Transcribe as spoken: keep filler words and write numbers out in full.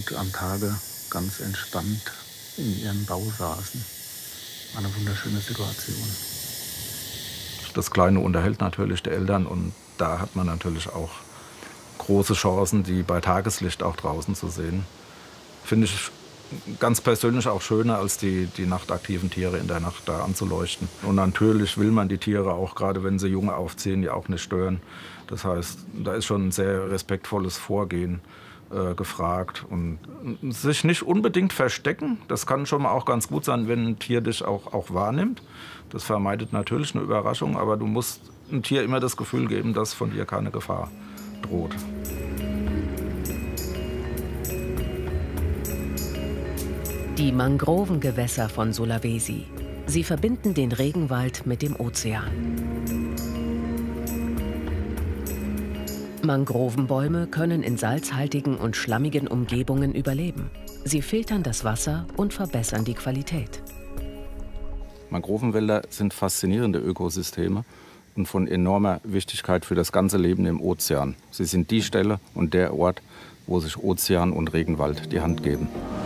und am Tage ganz entspannt in ihrem Bau saßen. War eine wunderschöne Situation. Das Kleine unterhält natürlich die Eltern und da hat man natürlich auch große Chancen, die bei Tageslicht auch draußen zu sehen. Finde ich ganz persönlich auch schöner, als die, die nachtaktiven Tiere in der Nacht da anzuleuchten. Und natürlich will man die Tiere auch, gerade wenn sie Junge aufziehen, ja auch nicht stören. Das heißt, da ist schon ein sehr respektvolles Vorgehen äh, gefragt. Und sich nicht unbedingt verstecken, das kann schon mal auch ganz gut sein, wenn ein Tier dich auch, auch wahrnimmt. Das vermeidet natürlich eine Überraschung, aber du musst einem Tier immer das Gefühl geben, dass von dir keine Gefahr droht. Die Mangrovengewässer von Sulawesi. Sie verbinden den Regenwald mit dem Ozean. Mangrovenbäume können in salzhaltigen und schlammigen Umgebungen überleben. Sie filtern das Wasser und verbessern die Qualität. Mangrovenwälder sind faszinierende Ökosysteme und von enormer Wichtigkeit für das ganze Leben im Ozean. Sie sind die Stelle und der Ort, wo sich Ozean und Regenwald die Hand geben.